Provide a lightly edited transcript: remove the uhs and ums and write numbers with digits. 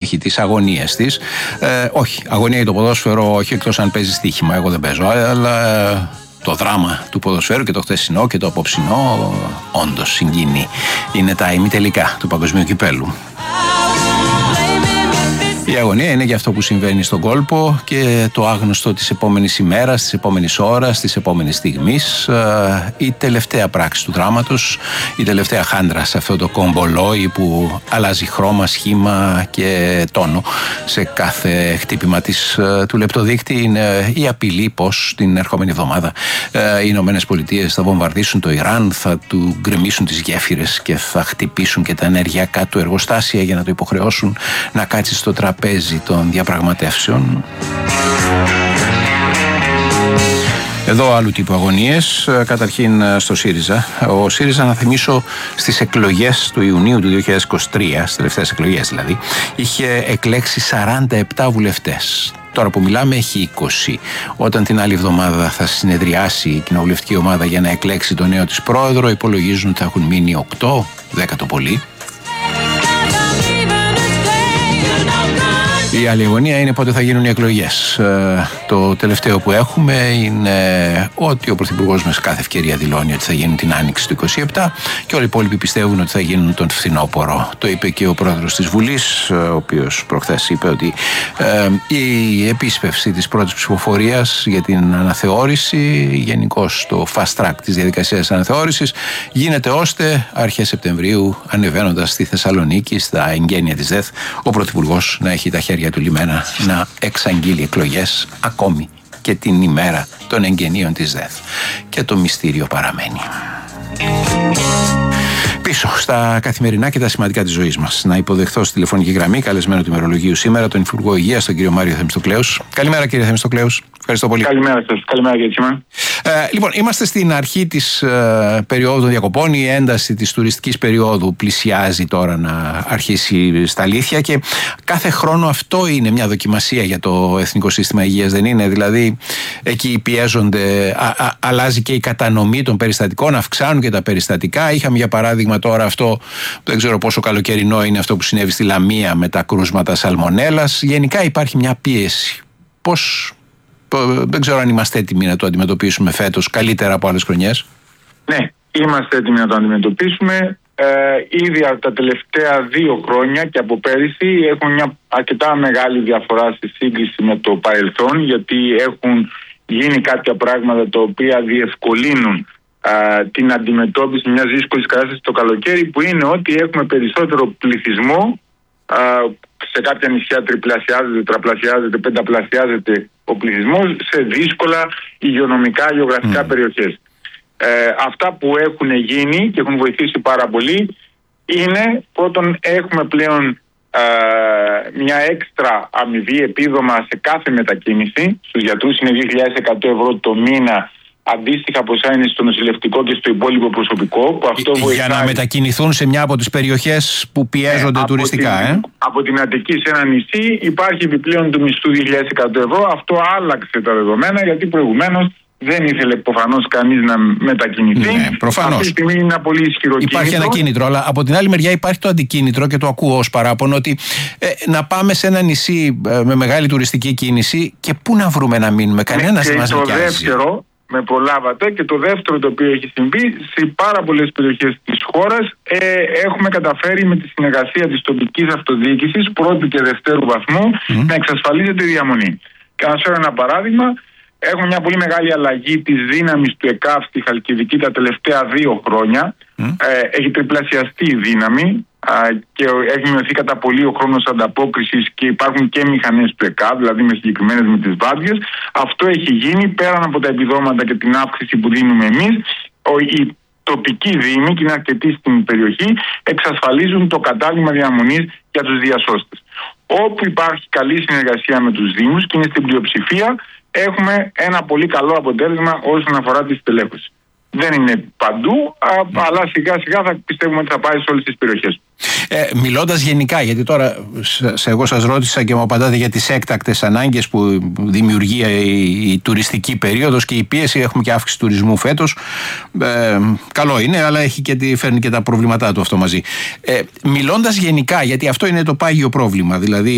έχει τις αγωνίες της. Όχι, αγωνία για το ποδόσφαιρο, όχι εκτός αν παίζει στοίχημα. Εγώ δεν παίζω, αλλά το δράμα του ποδοσφαίρου και το χθεσινό και το απόψινό όντως συγκινεί. Είναι τα ημιτελικά του Παγκοσμίου Κυπέλλου. Η αγωνία είναι για αυτό που συμβαίνει στον κόλπο και το άγνωστο της επόμενης ημέρας, της επόμενης ώρας, της επόμενης στιγμής. Η τελευταία πράξη του δράματος, η τελευταία χάντρα σε αυτό το κομπολόι που αλλάζει χρώμα, σχήμα και τόνο σε κάθε χτύπημα του λεπτοδείκτη, είναι η απειλή πως την ερχόμενη εβδομάδα οι Ηνωμένες Πολιτείες θα βομβαρδίσουν το Ιράν, θα του γκρεμίσουν τις γέφυρες και θα χτυπήσουν και τα ενεργειακά του εργοστάσια για να το υποχρεώσουν να κάτσει στο τραπέζι των διαπραγματεύσεων. Εδώ άλλου τύπου αγωνίες. Καταρχήν στο ΣΥΡΙΖΑ. Ο ΣΥΡΙΖΑ, να θυμίσω, στις εκλογές του Ιουνίου του 2023, στις τελευταίες εκλογές δηλαδή, είχε εκλέξει 47 βουλευτές. Τώρα που μιλάμε έχει 20. Όταν την άλλη εβδομάδα θα συνεδριάσει η κοινοβουλευτική ομάδα για να εκλέξει τον νέο της πρόεδρο, υπολογίζουν ότι θα έχουν μείνει 8, 10 το πολύ. Η άλλη αγωνία είναι πότε θα γίνουν οι εκλογές. Το τελευταίο που έχουμε είναι ότι ο Πρωθυπουργός με κάθε ευκαιρία δηλώνει ότι θα γίνουν την Άνοιξη του 27 και όλοι οι υπόλοιποι πιστεύουν ότι θα γίνουν τον φθινόπωρο. Το είπε και ο πρόεδρος της Βουλής, ο οποίος προχθές είπε ότι η επίσπευση της πρώτης ψηφοφορίας για την αναθεώρηση, γενικώς το fast track της διαδικασίας αναθεώρησης, γίνεται ώστε αρχές Σεπτεμβρίου, ανεβαίνοντας στη Θεσσαλονίκη, στα εγγένεια της ΔΕΘ, ο Πρωθυπουργός να έχει τα χέρια του λιμένα να εξαγγείλει εκλογές ακόμη και την ημέρα των εγγενείων της ΔΕΘ. Και το μυστήριο παραμένει. Πίσω στα καθημερινά και τα σημαντικά της ζωής μας. Να υποδεχθώ στη τηλεφωνική γραμμή, καλεσμένο του ημερολογίου σήμερα, τον Υπουργό Υγείας, τον κύριο Μάριο Θεμιστοκλέους. Καλημέρα, κύριε Θεμιστοκλέους. Ευχαριστώ πολύ. Καλημέρα σας. Καλημέρα, κύριε Τσίμα. Λοιπόν, είμαστε στην αρχή της περίοδου διακοπών. Η ένταση της τουριστικής περίοδου πλησιάζει τώρα να αρχίσει στα αλήθεια και κάθε χρόνο αυτό είναι μια δοκιμασία για το Εθνικό Σύστημα Υγείας, δεν είναι? Δηλαδή, εκεί πιέζονται, αλλάζει και η κατανομή των περιστατικών, αυξάνουν και τα περιστατικά. Είχαμε για παράδειγμα τώρα αυτό, δεν ξέρω πόσο καλοκαιρινό είναι αυτό που συνέβη στη Λαμία με τα κρούσματα σαλμονέλας. Γενικά υπάρχει μια πίεση. Δεν ξέρω αν είμαστε έτοιμοι να το αντιμετωπίσουμε φέτος καλύτερα από άλλες χρονιές. Ναι, είμαστε έτοιμοι να το αντιμετωπίσουμε. Ήδη τα τελευταία 2 χρόνια και από πέρυσι έχουν μια αρκετά μεγάλη διαφορά στη σύγκριση με το παρελθόν, γιατί έχουν γίνει κάποια πράγματα τα οποία διευκολύνουν την αντιμετώπιση μιας δύσκολης κατάστασης το καλοκαίρι, που είναι ότι έχουμε περισσότερο πληθυσμό. Σε κάποια νησιά τριπλασιάζεται, τραπλασιάζεται, πενταπλασιάζεται ο πληθυσμός σε δύσκολα υγειονομικά, γεωγραφικά περιοχές. Αυτά που έχουν γίνει και έχουν βοηθήσει πάρα πολύ είναι, πρώτον, έχουμε πλέον μια έξτρα αμοιβή, επίδομα σε κάθε μετακίνηση. Στους γιατρούς είναι 2.100 ευρώ το μήνα. Αντίστοιχα ποσά είναι στο νοσηλευτικό και στο υπόλοιπο προσωπικό. Που αυτό για να μετακινηθούν σε μια από τις περιοχές που πιέζονται τουριστικά. Από την Αττική σε ένα νησί υπάρχει επιπλέον του μισθού 2.100 ευρώ. Αυτό άλλαξε τα δεδομένα, γιατί προηγουμένως δεν ήθελε προφανώς κανείς να μετακινηθεί. Ναι, προφανώς. Αυτή τη στιγμή είναι ένα πολύ ισχυρό κίνητρο. Υπάρχει ένα κίνητρο, αλλά από την άλλη μεριά υπάρχει το αντικίνητρο και το ακούω ως παράπονο ότι να πάμε σε ένα νησί με μεγάλη τουριστική κίνηση και πού να βρούμε να μείνουμε? Κανένας δεν μας νοικιάζει. Με προλάβατε, και το δεύτερο το οποίο έχει συμβεί, σε πάρα πολλές περιοχές της χώρας έχουμε καταφέρει με τη συνεργασία της τοπικής αυτοδιοίκησης πρώτου και δευτέρου βαθμού να εξασφαλίζεται η διαμονή. Και να σας φέρω ένα παράδειγμα. Έχουμε μια πολύ μεγάλη αλλαγή της δύναμης του ΕΚΑΒ στη Χαλκιδική τα τελευταία 2 χρόνια. Έχει τριπλασιαστεί η δύναμη και έχει μειωθεί κατά πολύ ο χρόνος ανταπόκρισης και υπάρχουν και μηχανές του ΕΚΑΒ, δηλαδή με συγκεκριμένες με τις βάρδιες. Αυτό έχει γίνει πέραν από τα επιδόματα και την αύξηση που δίνουμε εμείς. Οι τοπικοί δήμοι, και είναι αρκετοί στην περιοχή, εξασφαλίζουν το κατάλημα διαμονής για τους διασώστες. Όπου υπάρχει καλή συνεργασία με τους δήμους και είναι στην πλειοψηφία, έχουμε ένα πολύ καλό αποτέλεσμα όσον αφορά τη στελέχωση. Δεν είναι παντού, αλλά σιγά σιγά θα πιστεύουμε ότι θα πάει σε όλες τις περιοχές. Μιλώντας γενικά, γιατί τώρα εγώ σας ρώτησα και μου απαντάτε για τις έκτακτες ανάγκες που δημιουργεί η τουριστική περίοδος και η πίεση, έχουμε και αύξηση τουρισμού φέτος. Καλό είναι, αλλά φέρνει και τα προβλήματά του αυτό μαζί. Μιλώντας γενικά, γιατί αυτό είναι το πάγιο πρόβλημα, δηλαδή